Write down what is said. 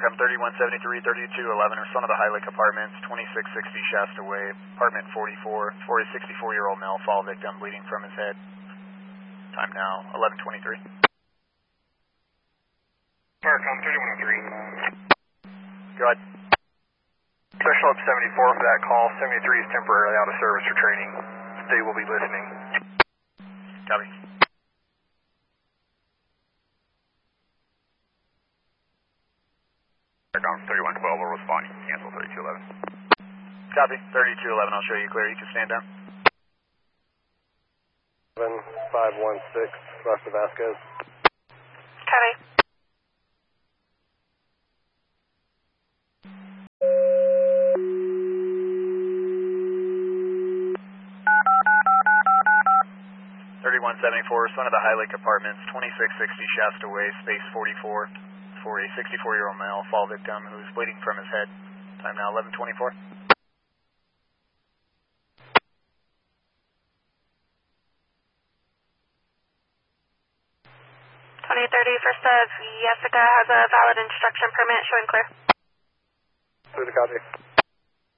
I'm 3173-3211, or son of the High Lake Apartments, 2660 Shasta Way, apartment 44, for a 64-year-old male fall victim bleeding from his head. Time now, 11:23. Marcom 3103. Go ahead. Special up 74 for that call. 73 is temporarily out of service for training. They will be listening. Copy. Marcom 3112 will respond. You can cancel 3211. Copy. 3211, I'll show you clear. You can stand down. 7516, Russ Vasquez. Copy. Son of the High Lake Apartments, 2660 Shasta Way, space 44, for a 64-year-old male fall victim who is bleeding from his head. Time now, 11:24. 2030 First of Jessica has a valid instruction permit showing clear. Clear to copy.